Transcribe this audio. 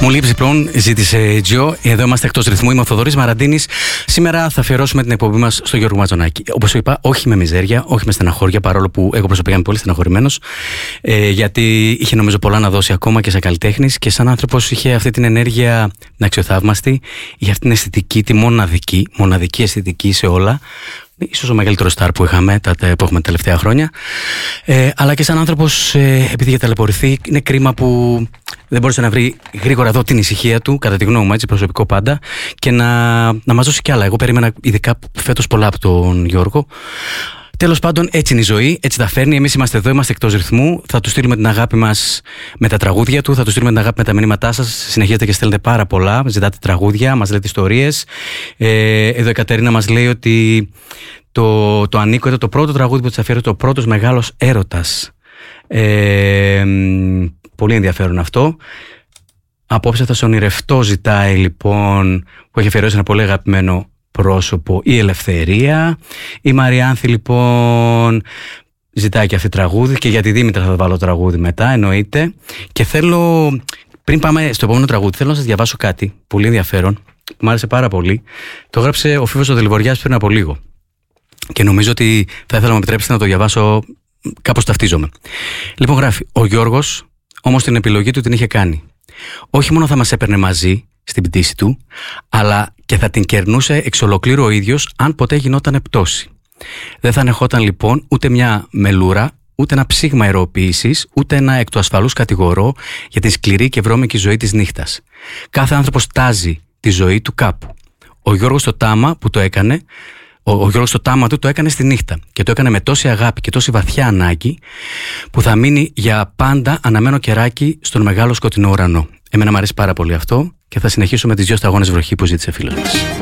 Μου λείψει λοιπόν, ζήτησε Τζο. Εδώ είμαστε εκτός ρυθμού. Είμαι ο Θοδωρής Μαραντίνης. Σήμερα θα αφιερώσουμε την εκπομπή μας στο Γιώργο Ματζονάκη. Όπως είπα, όχι με μιζέρια, όχι με στεναχώρια, παρόλο που εγώ προσωπικά είμαι πολύ στεναχωρημένος. Γιατί είχε νομίζω πολλά να δώσει ακόμα και σαν καλλιτέχνης και σαν άνθρωπος είχε αυτή την ενέργεια να αξιοθαύμαστη. Είχε αυτή την αισθητική, τη μοναδική αισθητική σε όλα. Ίσως ο μεγαλύτερο στάρ που είχαμε, που έχουμε τα τελευταία χρόνια. Αλλά και σαν άνθρωπος, επειδή είχε ταλαιπωρηθεί, είναι κρίμα που δεν μπόρεσε να βρει γρήγορα εδώ την ησυχία του, κατά τη γνώμη μου, έτσι, προσωπικό πάντα, και να μας δώσει κι άλλα. Εγώ περίμενα ειδικά φέτος πολλά από τον Γιώργο. Τέλος πάντων, έτσι είναι η ζωή, έτσι τα φέρνει. Εμείς είμαστε εδώ, είμαστε εκτός ρυθμού. Θα του στείλουμε την αγάπη μας με τα τραγούδια του, θα του στείλουμε την αγάπη με τα μηνύματά σας. Συνεχίζετε και στέλνετε πάρα πολλά. Ζητάτε τραγούδια, μας λέτε ιστορίες. Εδώ η Κατερίνα μας λέει ότι το Ανίκο ήταν το πρώτο τραγούδι που της αφιέρωσε, το πρώτος μεγάλος έρωτας. Πολύ ενδιαφέρον αυτό. Απόψε θα σε ονειρευτώ, ζητάει λοιπόν, που έχει αφιερώσει ένα πολύ αγαπημένο πρόσωπο, η Ελευθερία. Η Μαριάνθη λοιπόν ζητάει και αυτή τραγούδι, και για τη Δήμητρα θα βάλω τραγούδι μετά, εννοείται. Και θέλω, πριν πάμε στο επόμενο τραγούδι, θέλω να σας διαβάσω κάτι πολύ ενδιαφέρον που μου άρεσε πάρα πολύ. Το έγραψε ο Φίβος ο Δελιβοριάς πριν από λίγο και νομίζω ότι θα ήθελα να μου επιτρέψετε να το διαβάσω, κάπως ταυτίζομαι. Λοιπόν, γράφει: ο Γιώργος όμως την επιλογή του την είχε κάνει. Όχι μόνο θα μας έπαιρνε μαζί στην πτήση του, αλλά και θα την κερνούσε εξ ολοκλήρου ο ίδιος αν ποτέ γινότανε πτώση. Δεν θα ανεχόταν λοιπόν ούτε μια μελούρα, ούτε ένα ψήγμα αεροποίησης, ούτε ένα εκ του ασφαλούς κατηγορό για τη σκληρή και βρώμικη ζωή της νύχτας. Κάθε άνθρωπος τάζει τη ζωή του κάπου. Ο Γιώργος το τάμα που το έκανε, ο Γιώργος το τάμα του το έκανε στη νύχτα, και το έκανε με τόση αγάπη και τόση βαθιά ανάγκη που θα μείνει για πάντα αναμένο κεράκι στον μεγάλο σκοτεινό ουρανό. Εμένα μου αρέσει πάρα πολύ αυτό και θα συνεχίσω με τις 2 σταγόνες βροχή που ζήτησε φίλος μας.